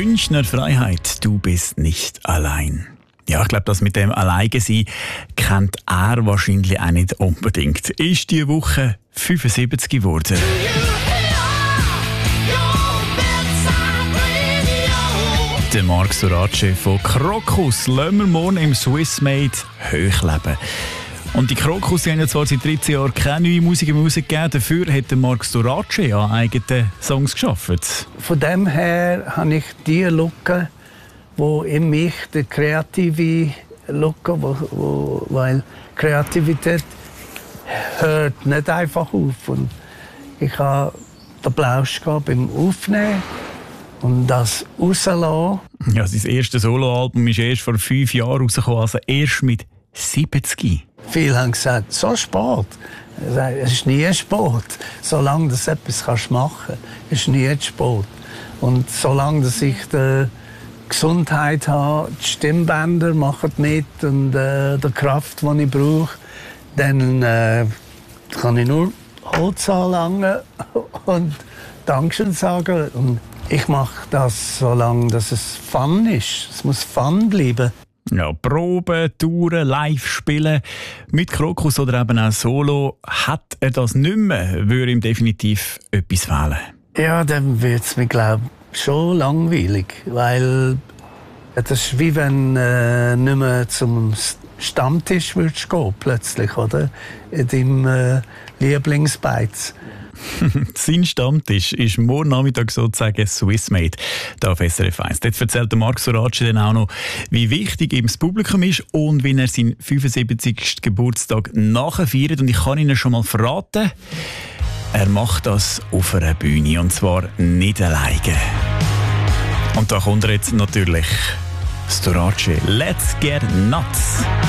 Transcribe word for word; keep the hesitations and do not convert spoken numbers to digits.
Münchner Freiheit, du bist nicht allein. Ja, ich glaube, das mit dem Alleine sein kennt er wahrscheinlich auch nicht unbedingt. Ist diese Woche fünfundsiebzig geworden. Der Marc Sorace von Krokus lassen wir morgen im Swissmade hochleben. Und die Krokus haben ja zwar seit dreizehn Jahren keine neue Musik mehr rausgegeben, dafür hat der Marc Sorace ja eigene Songs geschaffen. Von dem her habe ich die Lücke, wo in mich die kreative Lücke, wo, wo, weil Kreativität hört nicht einfach auf. Und ich habe den Plausch beim Aufnehmen und das rauslassen. Ja, sein erstes Soloalbum ist erst vor fünf Jahren rausgekommen, also erst mit siebzig. Viele haben gesagt, so spät. Es ist nie spät. Solange du etwas machen kannst, ist nie spät. Und solange dass ich die Gesundheit habe, die Stimmbänder machen mit und äh, die Kraft, die ich brauche, dann äh, kann ich nur Holz anlangen und Dankeschön sagen. Und ich mache das, solange dass es Fun ist. Es muss Fun bleiben. Ja, Proben, Touren, live spielen. Mit Krokus oder eben auch Solo hat er das nicht mehr, würde ihm definitiv etwas fehlen. Ja, dann wird es mir, glaube ich, schon langweilig. Weil das ist wie wenn äh, nicht mehr zum Stammtisch würdest gehen, plötzlich, oder? In deinem äh, Lieblingsbeiz. Sein Stammtisch ist morgen Nachmittag sozusagen Swissmade hier auf S R F eins. Dort erzählt der Marc Sorace dann auch noch, wie wichtig ihm das Publikum ist und wie er seinen fünfundsiebzigsten Geburtstag nachfeiert. Und ich kann Ihnen schon mal verraten, er macht das auf einer Bühne und zwar nicht alleine. Und da kommt er jetzt natürlich Sorace. Let's get nuts!